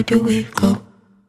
do we go?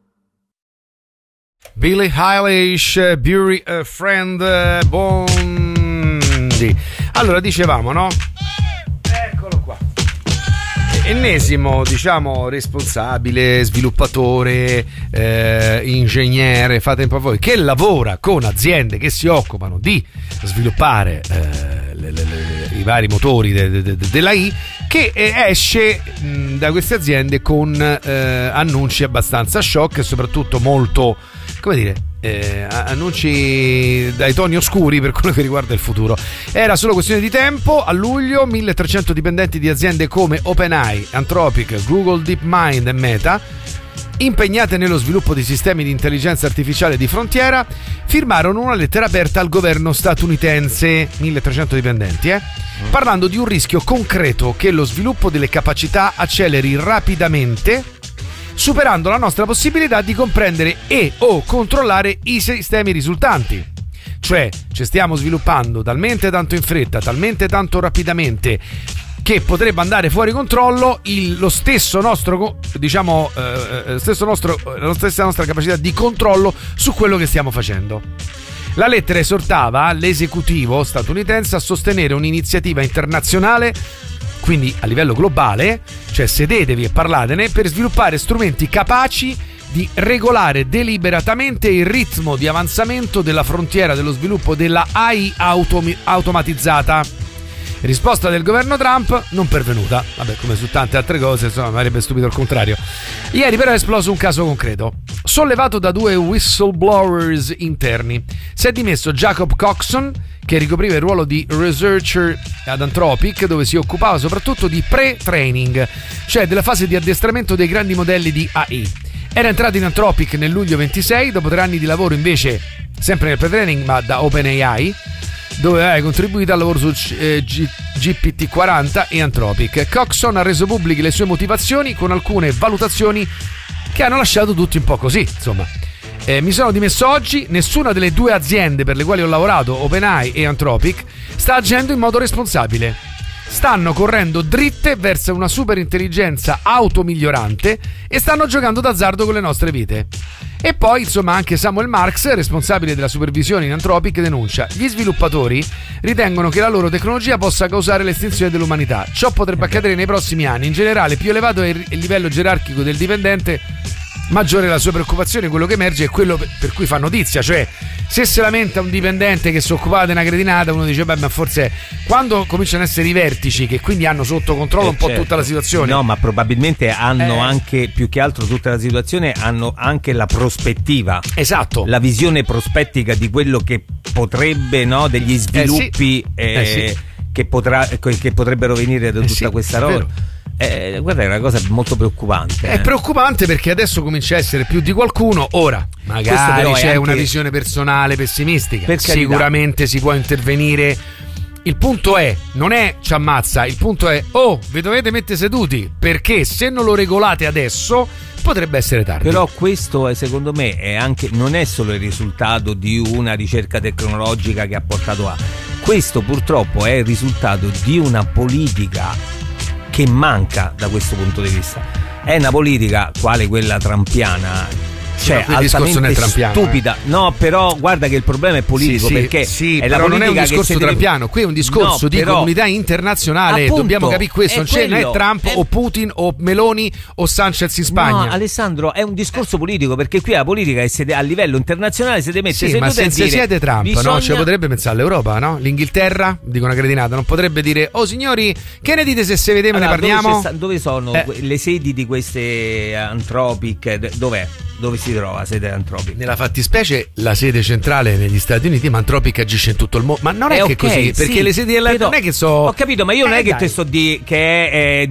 Billie Eilish, Bury a Friend, Bondi. Allora, dicevamo, no? Eccolo qua. Ennesimo, diciamo, responsabile, sviluppatore, ingegnere, fate un po' voi, che lavora con aziende che si occupano di sviluppare i vari motori della I, che esce da queste aziende con annunci abbastanza shock e soprattutto molto, come dire, annunci dai toni oscuri per quello che riguarda il futuro. Era solo questione di tempo. A luglio 1300 dipendenti di aziende come OpenAI, Anthropic, Google DeepMind e Meta, impegnate nello sviluppo di sistemi di intelligenza artificiale di frontiera, firmarono una lettera aperta al governo statunitense, 1300 dipendenti, parlando di un rischio concreto che lo sviluppo delle capacità acceleri rapidamente, superando la nostra possibilità di comprendere e o controllare i sistemi risultanti. Cioè, ci stiamo sviluppando talmente tanto in fretta, talmente tanto rapidamente, che potrebbe andare fuori controllo la stessa nostra capacità di controllo su quello che stiamo facendo. La lettera esortava l'esecutivo statunitense a sostenere un'iniziativa internazionale, quindi a livello globale, cioè sedetevi e parlatene, per sviluppare strumenti capaci di regolare deliberatamente il ritmo di avanzamento della frontiera dello sviluppo della AI automatizzata. Risposta del governo Trump non pervenuta. Vabbè, come su tante altre cose, insomma, mi sarebbe stupito il contrario. Ieri però è esploso un caso concreto, sollevato da due whistleblowers interni. Si è dimesso Jacob Coxon, che ricopriva il ruolo di researcher ad Anthropic, dove si occupava soprattutto di pre-training, cioè della fase di addestramento dei grandi modelli di AI. Era entrato in Anthropic nel luglio 26, dopo 3 anni di lavoro invece sempre nel pre-training, ma da OpenAI, dove hai contribuito al lavoro su GPT-40 e Anthropic. Coxon ha reso pubbliche le sue motivazioni con alcune valutazioni che hanno lasciato tutti un po' così, insomma. Mi sono dimesso oggi, nessuna delle due aziende per le quali ho lavorato, OpenAI e Anthropic, sta agendo in modo responsabile. Stanno correndo dritte verso una superintelligenza automigliorante e stanno giocando d'azzardo con le nostre vite. E poi, insomma, anche Samuel Marks, responsabile della supervisione in Anthropic, denuncia: gli sviluppatori ritengono che la loro tecnologia possa causare l'estinzione dell'umanità. Ciò potrebbe accadere nei prossimi anni. In generale, più elevato è il livello gerarchico del dipendente, maggiore è la sua preoccupazione. Quello che emerge è quello per cui fa notizia, cioè se si lamenta un dipendente che si occupava di una cretinata, uno dice beh, ma forse quando cominciano ad essere i vertici che quindi hanno sotto controllo un po' tutta la situazione. No, ma probabilmente hanno anche, più che altro tutta la situazione, hanno anche la prospettiva, esatto, la visione prospettica di quello che potrebbe, no, degli sviluppi che potrebbero venire da tutta questa roba. Guarda, è una cosa molto preoccupante. È preoccupante perché adesso comincia a essere più di qualcuno. Ora, magari c'è anche una visione personale pessimistica, sicuramente si può intervenire. Il punto è, non è ci ammazza, il punto è vi dovete mettere seduti, perché se non lo regolate adesso potrebbe essere tardi. Però questo secondo me è anche, non è solo il risultato di una ricerca tecnologica che ha portato a questo, purtroppo è il risultato di una politica che manca da questo punto di vista. È una politica quale quella trampiana, cioè altamente stupida. No, però guarda che il problema è politico, perché è la politica, non è un discorso trampiano, qui è un discorso di comunità internazionale, appunto, dobbiamo capire questo, non è Trump o Putin o Meloni o Sanchez in Spagna. No, Alessandro, è un discorso politico, perché qui la politica è a livello internazionale si deve mettere ma se siete Trump, no? Cioè potrebbe pensare all'Europa, no? L'Inghilterra, dico una cretinata, non potrebbe dire signori, che ne dite se vedete ne parliamo? Dove sono le sedi di queste Anthropic? Dove si trova la sede Anthropic? Nella fattispecie la sede centrale negli Stati Uniti, ma Anthropic agisce in tutto il mondo. Ma non è che così, perché le sedi non è che ho capito, ma io non è che te sto di che è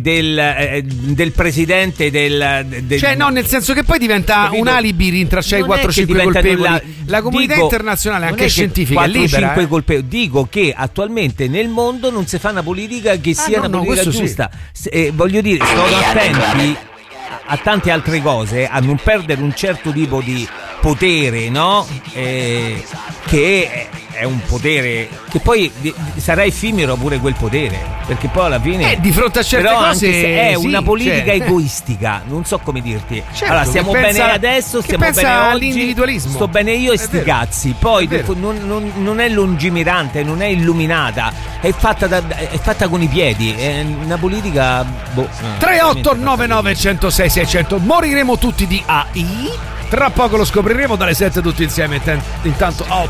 del presidente cioè no, nel senso che poi diventa un alibi rintracciare i 4-5 colpevoli. La comunità internazionale, anche scientifica, è libera. Dico che attualmente nel mondo non si fa una politica che sia una politica giusta. Voglio dire, sto attenti a tante altre cose, a non perdere un certo tipo di potere, no? Che è un potere che poi sarà effimero pure quel potere, perché poi alla fine di fronte a certe però cose anche se è sì, una politica cioè, egoistica, non so come dirti. certo, allora stiamo bene adesso, stiamo bene oggi, all'individualismo. sto bene io e sti vero, cazzi. Poi non è lungimirante, non è illuminata, è fatta con i piedi, è una politica 3899 106 600. Moriremo tutti di AI. Tra poco lo scopriremo, dalle 7 tutti insieme. Intanto